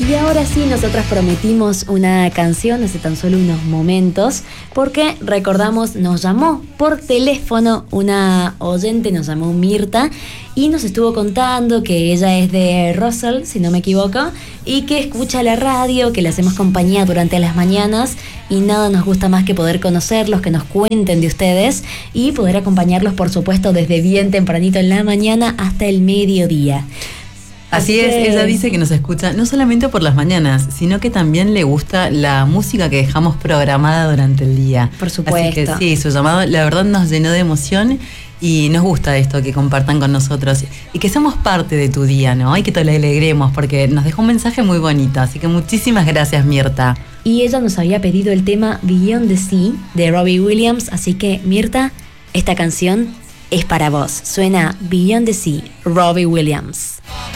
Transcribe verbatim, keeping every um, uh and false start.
Y ahora sí, nosotras prometimos una canción hace tan solo unos momentos, porque recordamos, nos llamó por teléfono una oyente, nos llamó Mirta, y nos estuvo contando que ella es de Russell, si no me equivoco, y que escucha la radio, que le hacemos compañía durante las mañanas, y nada nos gusta más que poder conocerlos, que nos cuenten de ustedes, y poder acompañarlos, por supuesto, desde bien tempranito en la mañana hasta el mediodía. Así es, ella dice que nos escucha no solamente por las mañanas, sino que también le gusta la música que dejamos programada durante el día. Por supuesto. Así que sí, su llamado la verdad nos llenó de emoción y nos gusta esto, que compartan con nosotros y que seamos parte de tu día, ¿no? Y que te lo alegremos porque nos dejó un mensaje muy bonito. Así que muchísimas gracias, Mirta. Y ella nos había pedido el tema Beyond the Sea de Robbie Williams, así que Mirta, esta canción es para vos. Suena Beyond the Sea, Robbie Williams.